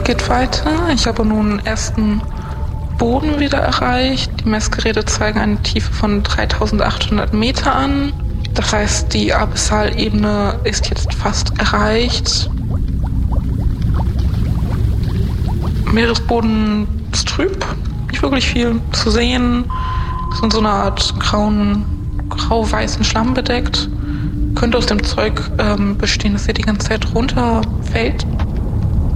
Weg geht weiter. Ich habe nun ersten Boden wieder erreicht. Die Messgeräte zeigen eine Tiefe von 3800 Meter an. Das heißt, die Abyssalebene ist jetzt fast erreicht. Meeresboden ist trüb, nicht wirklich viel zu sehen. Es ist in so einer Art grau-weißen Schlamm bedeckt. Könnte aus dem Zeug bestehen, dass er die ganze Zeit runterfällt.